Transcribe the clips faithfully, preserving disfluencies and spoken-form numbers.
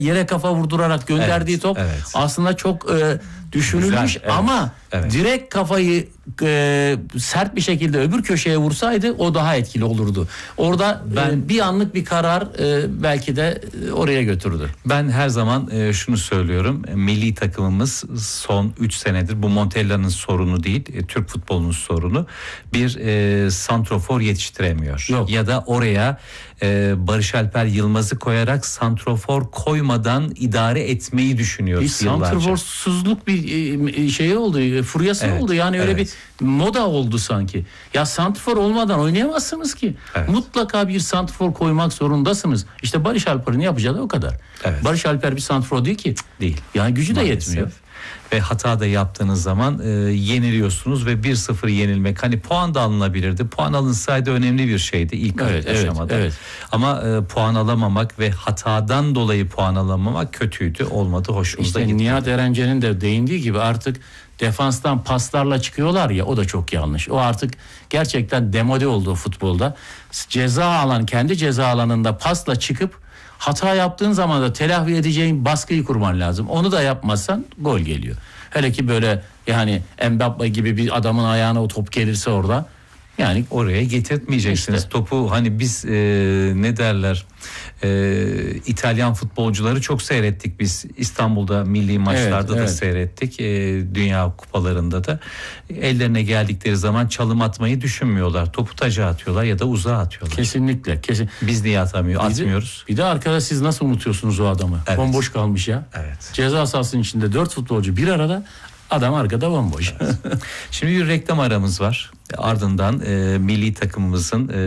yere kafa vurdurarak gönderdiği Evet, top evet. aslında çok e, düşünülmüş. Güzel, evet, ama evet. direkt kafayı e, sert bir şekilde öbür köşeye vursaydı o daha etkili olurdu. Orada Ben- e, bir anlık bir karar e, belki de e, oraya götürdü. Ben her zaman e, şunu söylüyorum. E, Milli takımımız son üç senedir, bu Montella'nın sorunu değil, e, Türk futbolunun sorunu. Bir e, santrofor yetiştiremiyor. Yok. Ya da oraya e, Barış Alper Yılmaz'ı koyarak santrofor koymadan idare etmeyi düşünüyor Bir yıllarca. santrforsuzluk bir e, şey oldu, e, furyası Evet, oldu. Yani öyle evet. bir moda oldu sanki. Ya santrfor olmadan oynayamazsınız ki. Evet. Mutlaka bir santrfor koymak zorundasınız. İşte Barış Alper'in yapacağı da o kadar. Evet. Barış Alper bir santrfor değil ki. Değil. Yani gücü de Maalesef. yetmiyor. Ve hata da yaptığınız zaman e, yeniliyorsunuz ve bir sıfır yenilmek, hani puan da alınabilirdi. Puan alınsaydı önemli bir şeydi ilk Evet, evet, aşamada. evet. Ama e, puan alamamak ve hatadan dolayı puan alamamak kötüydü, olmadı, hoşumuza İşte gitti. Nihat Erence'nin de değindiği gibi artık defanstan paslarla çıkıyorlar ya, o da çok yanlış. O artık gerçekten demode oldu futbolda. Ceza alan, kendi ceza alanında pasla çıkıp hata yaptığın zaman da telafi edeceğin baskıyı kurman lazım. Onu da yapmazsan gol geliyor. Hele ki böyle yani Mbappe gibi bir adamın ayağına o top gelirse orada, yani Oraya getirtmeyeceksiniz İşte. topu. Hani biz e, ne derler, e, İtalyan futbolcuları çok seyrettik biz, İstanbul'da milli maçlarda Evet, da evet. seyrettik, e, dünya kupalarında da. Ellerine geldikleri zaman çalım atmayı düşünmüyorlar, topu taca atıyorlar ya da uzağa atıyorlar. kesinlikle kesin. Biz niye atamıyor, Bir de- atmıyoruz? Bir de arkada siz nasıl unutuyorsunuz o adamı? Evet. Bomboş kalmış ya. Evet. Ceza sahasının içinde dört futbolcu bir arada, adam arkada bomboş. Şimdi bir reklam aramız var. Ardından e, milli takımımızın e,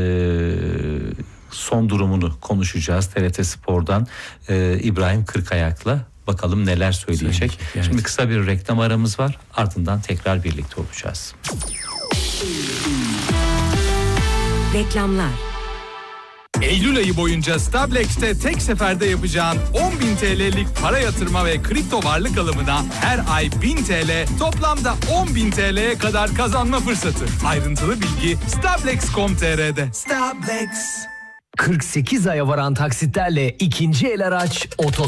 son durumunu konuşacağız. T R T Spor'dan e, İbrahim Kırkayak'la bakalım neler söyleyecek. Söyleyecek, evet. Şimdi kısa bir reklam aramız var. Ardından tekrar birlikte olacağız. Reklamlar. Eylül ayı boyunca Stablex'te tek seferde yapacağın on bin T L'lik para yatırma ve kripto varlık alımına her ay bin T L, toplamda on bin T L'ye kadar kazanma fırsatı. Ayrıntılı bilgi Stablex nokta com nokta t r'de. Stablex. kırk sekiz aya varan taksitlerle ikinci el araç oto